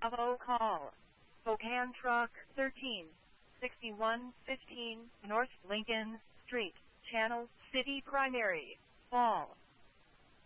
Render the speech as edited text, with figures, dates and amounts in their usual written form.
Bravo call. Spokane Truck 136115 North Lincoln Street, Channel City Primary, Fall.